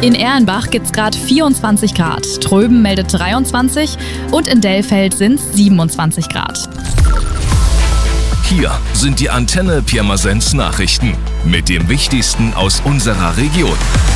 In Erlenbach gibt es gerade 24 Grad, Tröben meldet 23 und in Dellfeld sind es 27 Grad. Hier sind die Antenne Pirmasens Nachrichten mit dem Wichtigsten aus unserer Region.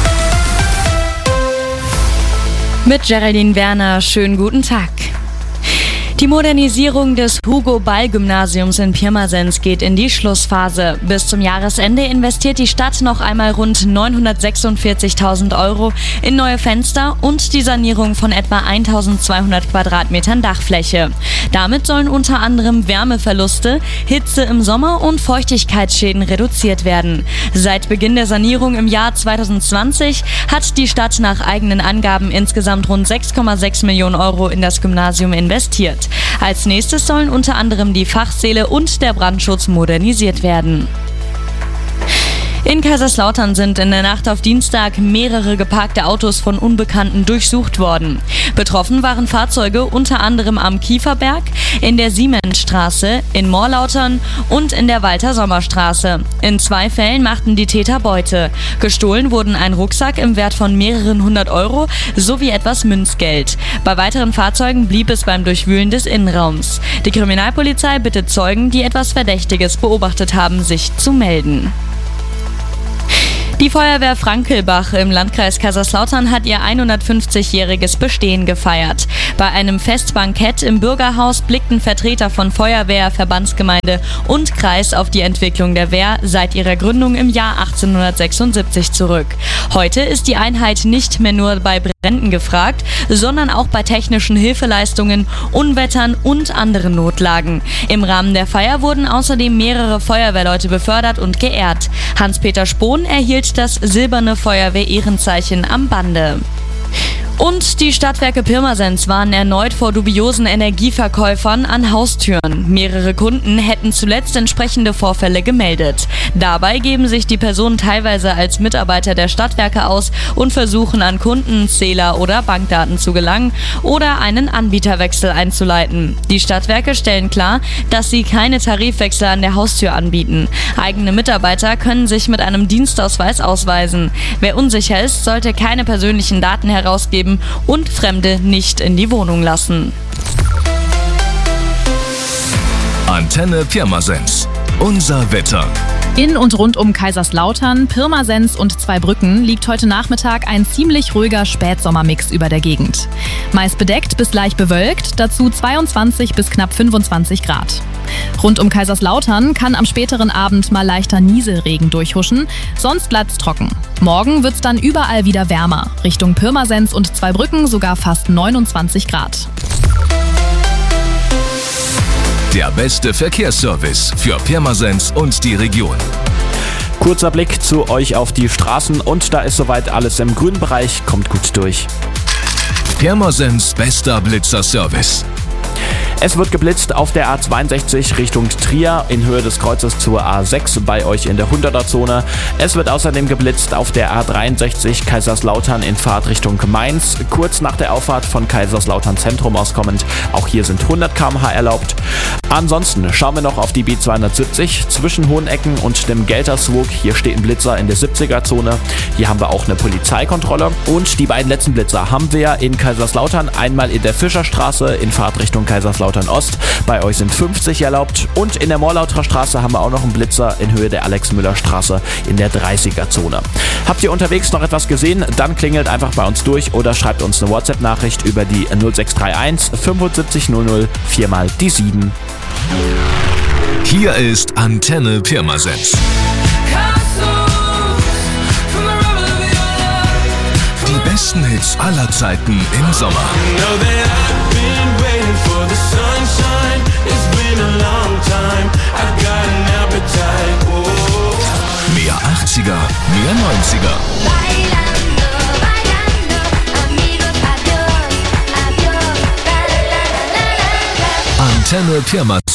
Mit Geraldine Werner, schönen guten Tag. Die Modernisierung des Hugo-Ball-Gymnasiums in Pirmasens geht in die Schlussphase. Bis zum Jahresende investiert die Stadt noch einmal rund 946.000 € in neue Fenster und die Sanierung von etwa 1.200 Quadratmetern Dachfläche. Damit sollen unter anderem Wärmeverluste, Hitze im Sommer und Feuchtigkeitsschäden reduziert werden. Seit Beginn der Sanierung im Jahr 2020 hat die Stadt nach eigenen Angaben insgesamt rund 6,6 Millionen € in das Gymnasium investiert. Als nächstes sollen unter anderem die Fachsäle und der Brandschutz modernisiert werden. In Kaiserslautern sind in der Nacht auf Dienstag mehrere geparkte Autos von Unbekannten durchsucht worden. Betroffen waren Fahrzeuge unter anderem am Kieferberg, in der Siemensstraße, in Morlautern und in der Walter-Sommer-Straße. In 2 Fällen machten die Täter Beute. Gestohlen wurden ein Rucksack im Wert von mehreren 100 € sowie etwas Münzgeld. Bei weiteren Fahrzeugen blieb es beim Durchwühlen des Innenraums. Die Kriminalpolizei bittet Zeugen, die etwas Verdächtiges beobachtet haben, sich zu melden. Die Feuerwehr Frankelbach im Landkreis Kaiserslautern hat ihr 150-jähriges Bestehen gefeiert. Bei einem Festbankett im Bürgerhaus blickten Vertreter von Feuerwehr, Verbandsgemeinde und Kreis auf die Entwicklung der Wehr seit ihrer Gründung im Jahr 1876 zurück. Heute ist die Einheit nicht mehr nur bei Bränden gefragt, sondern auch bei technischen Hilfeleistungen, Unwettern und anderen Notlagen. Im Rahmen der Feier wurden außerdem mehrere Feuerwehrleute befördert und geehrt. Hans-Peter Spohn erhielt das silberne Feuerwehr-Ehrenzeichen am Bande. Und die Stadtwerke Pirmasens warnen erneut vor dubiosen Energieverkäufern an Haustüren. Mehrere Kunden hätten zuletzt entsprechende Vorfälle gemeldet. Dabei geben sich die Personen teilweise als Mitarbeiter der Stadtwerke aus und versuchen an Kunden, Zähler oder Bankdaten zu gelangen oder einen Anbieterwechsel einzuleiten. Die Stadtwerke stellen klar, dass sie keine Tarifwechsel an der Haustür anbieten. Eigene Mitarbeiter können sich mit einem Dienstausweis ausweisen. Wer unsicher ist, sollte keine persönlichen Daten herausgeben und Fremde nicht in die Wohnung lassen. Antenne Pirmasens. Unser Wetter. In und rund um Kaiserslautern, Pirmasens und Zweibrücken liegt heute Nachmittag ein ziemlich ruhiger Spätsommermix über der Gegend. Meist bedeckt bis leicht bewölkt, dazu 22 bis knapp 25 Grad. Rund um Kaiserslautern kann am späteren Abend mal leichter Nieselregen durchhuschen, sonst bleibt's trocken. Morgen wird's dann überall wieder wärmer. Richtung Pirmasens und Zweibrücken sogar fast 29 Grad. Der beste Verkehrsservice für Pirmasens und die Region. Kurzer Blick zu euch auf die Straßen und da ist soweit alles im grünen Bereich. Kommt gut durch. Pirmasens bester Blitzerservice. Es wird geblitzt auf der A62 Richtung Trier in Höhe des Kreuzes zur A6 bei euch in der 100er-Zone. Es wird außerdem geblitzt auf der A63 Kaiserslautern in Fahrtrichtung Mainz, kurz nach der Auffahrt von Kaiserslautern Zentrum auskommend. Auch hier sind 100 km/h erlaubt. Ansonsten schauen wir noch auf die B270 zwischen Hohenecken und dem Gelterswog. Hier steht ein Blitzer in der 70er-Zone. Hier haben wir auch eine Polizeikontrolle. Und die beiden letzten Blitzer haben wir in Kaiserslautern. Einmal in der Fischerstraße in Fahrtrichtung Kaiserslautern Ost. Bei euch sind 50 erlaubt. Und in der Morlauterer Straße haben wir auch noch einen Blitzer in Höhe der Alex-Müller-Straße in der 30er-Zone. Habt ihr unterwegs noch etwas gesehen? Dann klingelt einfach bei uns durch oder schreibt uns eine WhatsApp-Nachricht über die 0631 75 00 4 mal die 7. Hier ist Antenne Pirmasens. Die besten Hits aller Zeiten im Sommer. Mehr 80er, mehr 90er. Antenne Pirmasens.